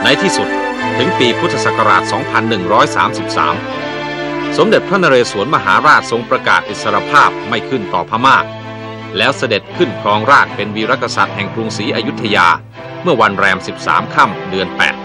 ในที่สุดถึงปีพุทธศักราช 2133 สมเด็จพระนเรศวรมหาราชทรงประกาศอิสรภาพไม่ขึ้นต่อพม่าแล้วเสด็จขึ้นครองราชย์เป็นวีรกษัตริย์แห่งกรุงศรีอยุธยาเมื่อวันแรม 13 ค่ำเดือน 8